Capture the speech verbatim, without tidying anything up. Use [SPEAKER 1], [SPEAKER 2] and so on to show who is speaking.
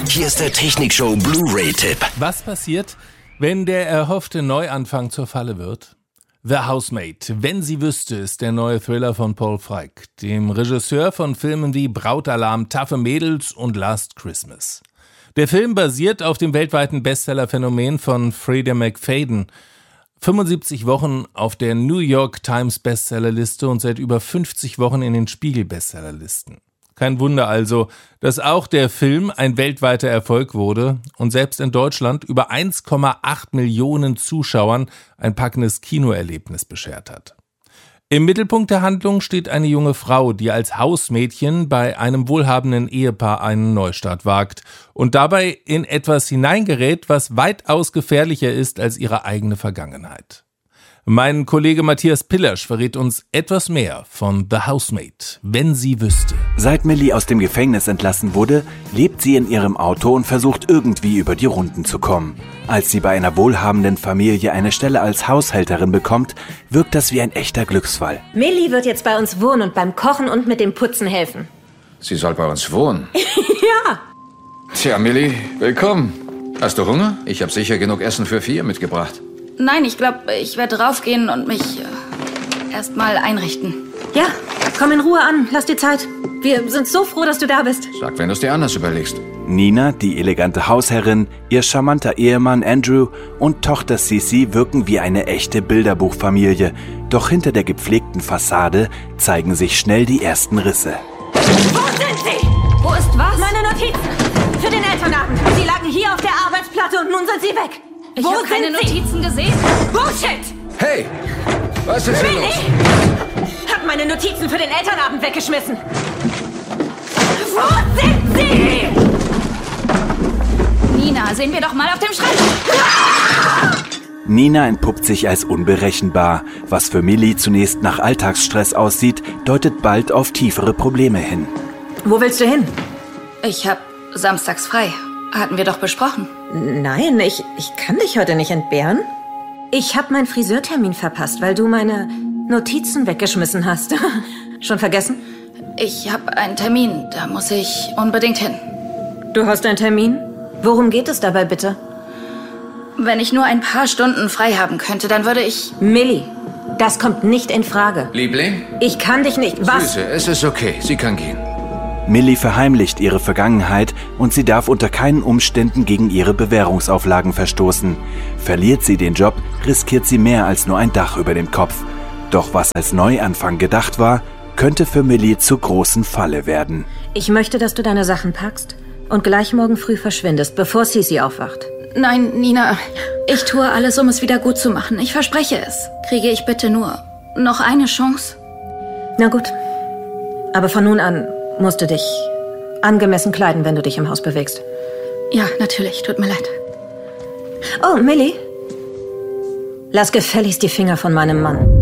[SPEAKER 1] Hier ist der Technikshow Blu-ray-Tipp.
[SPEAKER 2] Was passiert, wenn der erhoffte Neuanfang zur Falle wird? The Housemaid, wenn sie wüsste, ist der neue Thriller von Paul Feig, dem Regisseur von Filmen wie Brautalarm, Taffe Mädels und Last Christmas. Der Film basiert auf dem weltweiten Bestseller-Phänomen von Freda McFadden. fünfundsiebzig Wochen auf der New York Times Bestsellerliste und seit über fünfzig Wochen in den Spiegel Bestsellerlisten. Kein Wunder also, dass auch der Film ein weltweiter Erfolg wurde und selbst in Deutschland über eins Komma acht Millionen Zuschauern ein packendes Kinoerlebnis beschert hat. Im Mittelpunkt der Handlung steht eine junge Frau, die als Hausmädchen bei einem wohlhabenden Ehepaar einen Neustart wagt und dabei in etwas hineingerät, was weitaus gefährlicher ist als ihre eigene Vergangenheit. Mein Kollege Matthias Pillersch verrät uns etwas mehr von The Housemaid, wenn sie wüsste.
[SPEAKER 3] Seit Millie aus dem Gefängnis entlassen wurde, lebt sie in ihrem Auto und versucht irgendwie über die Runden zu kommen. Als sie bei einer wohlhabenden Familie eine Stelle als Haushälterin bekommt, wirkt das wie ein echter Glücksfall.
[SPEAKER 4] Millie wird jetzt bei uns wohnen und beim Kochen und mit dem Putzen helfen.
[SPEAKER 5] Sie soll bei uns wohnen?
[SPEAKER 4] Ja.
[SPEAKER 5] Tja, Millie, willkommen. Hast du Hunger? Ich habe sicher genug Essen für vier mitgebracht.
[SPEAKER 6] Nein, ich glaube, ich werde raufgehen und mich äh, erstmal einrichten.
[SPEAKER 4] Ja, komm in Ruhe an. Lass dir Zeit. Wir sind so froh, dass du da bist.
[SPEAKER 5] Sag, wenn du es dir anders überlegst.
[SPEAKER 3] Nina, die elegante Hausherrin, ihr charmanter Ehemann Andrew und Tochter Sissy wirken wie eine echte Bilderbuchfamilie. Doch hinter der gepflegten Fassade zeigen sich schnell die ersten Risse.
[SPEAKER 4] Wo sind sie?
[SPEAKER 6] Wo ist was?
[SPEAKER 4] Meine Notizen. Für den Elternabend. Sie lagen hier auf der Arbeitsplatte und nun sind sie weg.
[SPEAKER 6] Ich
[SPEAKER 4] Wo
[SPEAKER 6] habe keine
[SPEAKER 4] sind sie?
[SPEAKER 6] Notizen gesehen.
[SPEAKER 4] Bullshit!
[SPEAKER 5] Hey, was ist hier
[SPEAKER 4] Millie
[SPEAKER 5] los?
[SPEAKER 4] hat meine Notizen für den Elternabend weggeschmissen. Wo sind sie?
[SPEAKER 6] Nina, sehen wir doch mal auf dem Schreibtisch.
[SPEAKER 3] Nina entpuppt sich als unberechenbar. Was für Millie zunächst nach Alltagsstress aussieht, deutet bald auf tiefere Probleme hin.
[SPEAKER 4] Wo willst du hin?
[SPEAKER 6] Ich habe samstags frei. Hatten wir doch besprochen.
[SPEAKER 4] Nein, ich, ich kann dich heute nicht entbehren. Ich habe meinen Friseurtermin verpasst, weil du meine Notizen weggeschmissen hast. Schon vergessen?
[SPEAKER 6] Ich habe einen Termin, da muss ich unbedingt hin.
[SPEAKER 4] Du hast einen Termin? Worum geht es dabei bitte?
[SPEAKER 6] Wenn ich nur ein paar Stunden frei haben könnte, dann würde ich...
[SPEAKER 4] Millie, das kommt nicht in Frage.
[SPEAKER 5] Liebling?
[SPEAKER 4] Ich kann dich nicht... Was?
[SPEAKER 5] Süße, es ist okay. Sie kann gehen.
[SPEAKER 3] Millie verheimlicht ihre Vergangenheit und sie darf unter keinen Umständen gegen ihre Bewährungsauflagen verstoßen. Verliert sie den Job, riskiert sie mehr als nur ein Dach über dem Kopf. Doch was als Neuanfang gedacht war, könnte für Millie zur großen Falle werden.
[SPEAKER 4] Ich möchte, dass du deine Sachen packst und gleich morgen früh verschwindest, bevor Sissy aufwacht.
[SPEAKER 6] Nein, Nina, ich tue alles, um es wieder gut zu machen. Ich verspreche es. Kriege ich bitte nur noch eine Chance?
[SPEAKER 4] Na gut. Aber von nun an musst du dich angemessen kleiden, wenn du dich im Haus bewegst.
[SPEAKER 6] Ja, natürlich. Tut mir leid.
[SPEAKER 4] Oh, Millie. Lass gefälligst die Finger von meinem Mann.